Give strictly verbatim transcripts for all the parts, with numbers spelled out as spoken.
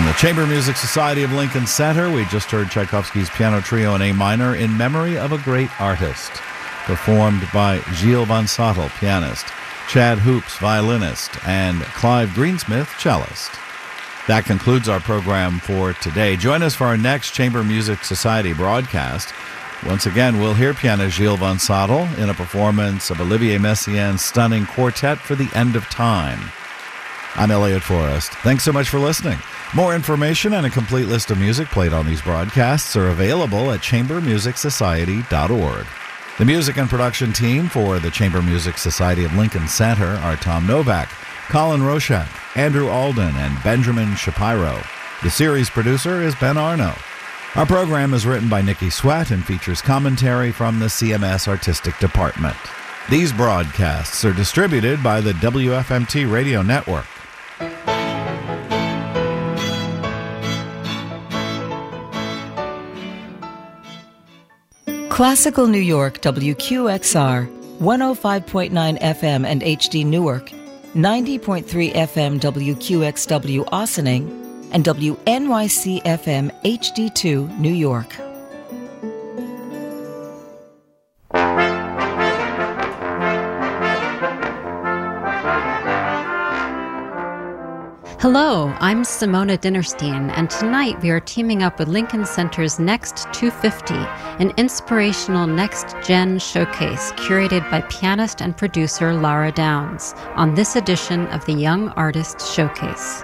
the Chamber Music Society of Lincoln Center, we just heard Tchaikovsky's Piano Trio in A minor in memory of a great artist, performed by Gilles Van Sottel, pianist, Chad Hoops, violinist, and Clive Greensmith, cellist. That concludes our program for today. Join us for our next Chamber Music Society broadcast. Once again, we'll hear pianist Gilles Van Sottel in a performance of Olivier Messiaen's stunning quartet for the End of Time. I'm Elliot Forrest. Thanks so much for listening. More information and a complete list of music played on these broadcasts are available at chamber music society dot org. The music and production team for the Chamber Music Society of Lincoln Center are Tom Novak, Colin Roshak, Andrew Alden, and Benjamin Shapiro. The series producer is Ben Arno. Our program is written by Nikki Sweat and features commentary from the C M S Artistic Department. These broadcasts are distributed by the W F M T Radio Network. Classical New York W Q X R, one oh five point nine F M and H D Newark, ninety point three F M W Q X W Ossining, and W N Y C F M H D two New York. Hello, I'm Simona Dinnerstein, and tonight we are teaming up with Lincoln Center's Next two fifty, an inspirational next-gen showcase curated by pianist and producer Lara Downs on this edition of the Young Artists Showcase.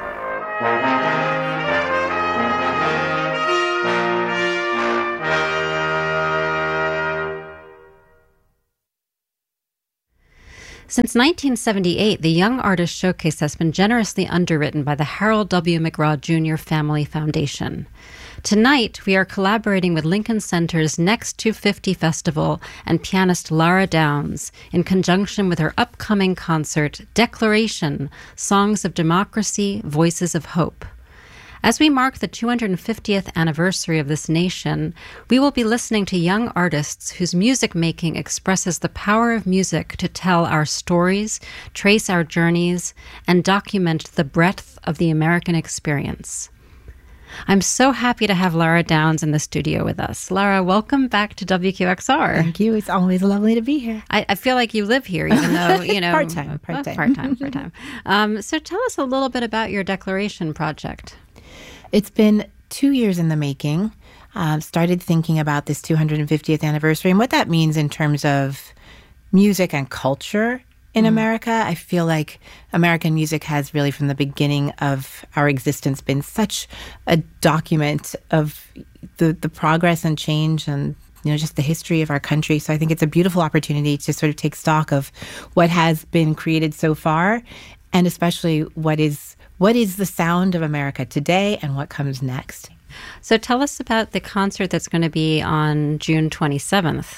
Since nineteen seventy-eight, the Young Artist Showcase has been generously underwritten by the Harold W. McGraw Junior Family Foundation. Tonight, we are collaborating with Lincoln Center's Next two fifty Festival and pianist Lara Downs in conjunction with her upcoming concert, Declaration, Songs of Democracy, Voices of Hope. As we mark the two hundred fiftieth anniversary of this nation, we will be listening to young artists whose music making expresses the power of music to tell our stories, trace our journeys, and document the breadth of the American experience. I'm so happy to have Lara Downs in the studio with us. Lara, welcome back to W Q X R. Thank you. It's always lovely to be here. I, I feel like you live here, even though, you know... part-time, part-time. Oh, part-time, part-time. Um, so tell us a little bit about your Declaration project. It's been two years in the making. Um, started thinking about this two hundred fiftieth anniversary and what that means in terms of music and culture in mm. America. I feel like American music has really, from the beginning of our existence, been such a document of the, the progress and change and, you know, just the history of our country. So I think it's a beautiful opportunity to sort of take stock of what has been created so far, and especially what is What is the sound of America today and what comes next? So tell us about the concert that's going to be on June twenty-seventh.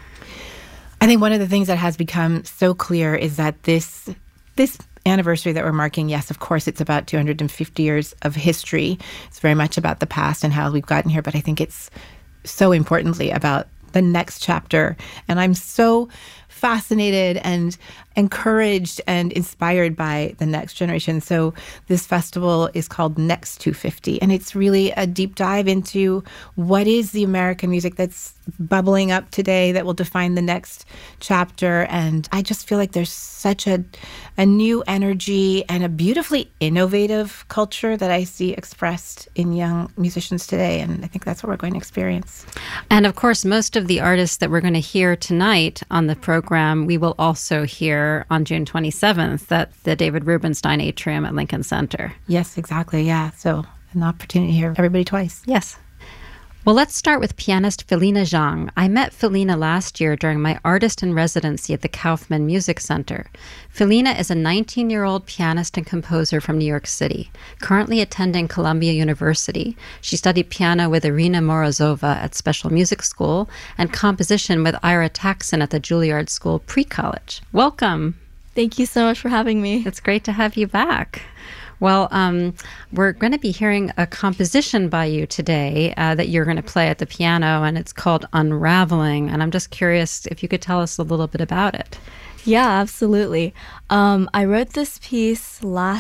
I think one of the things that has become so clear is that this this anniversary that we're marking, yes, of course, it's about two hundred fifty years of history. It's very much about the past and how we've gotten here, but I think it's so importantly about the next chapter. And I'm so fascinated and encouraged and inspired by the next generation. So this festival is called Next two fifty, and it's really a deep dive into what is the American music that's bubbling up today that will define the next chapter. And I just feel like there's such a a new energy and a beautifully innovative culture that I see expressed in young musicians today. And I think that's what we're going to experience. And of course, most of the artists that we're going to hear tonight on the program, we will also hear on June twenty-seventh at the David Rubenstein Atrium at Lincoln Center. Yes, exactly. Yeah. So an opportunity to hear everybody twice. Yes. Well, let's start with pianist Felina Zhang. I met Felina last year during my artist in residency at the Kaufman Music Center. Felina is a nineteen-year-old pianist and composer from New York City, currently attending Columbia University. She studied piano with Irina Morozova at Special Music School and composition with Ira Taxon at the Juilliard School pre-college. Welcome. Thank you so much for having me. It's great to have you back. Well, um, we're going to be hearing a composition by you today uh, that you're going to play at the piano, and it's called Unraveling. And I'm just curious if you could tell us a little bit about it. Yeah, absolutely. Um, I wrote this piece last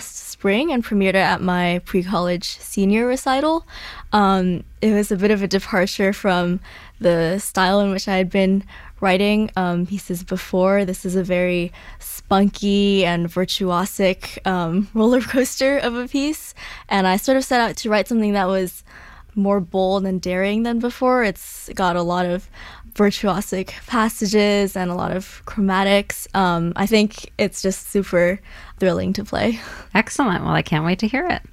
spring and premiered it at my pre-college senior recital. Um, it was a bit of a departure from the style in which I had been writing um, pieces before. This is a very spunky and virtuosic um, roller coaster of a piece, and I sort of set out to write something that was more bold and daring than before. It's got a lot of virtuosic passages and a lot of chromatics. Um, I think it's just super thrilling to play. Excellent. Well, I can't wait to hear it.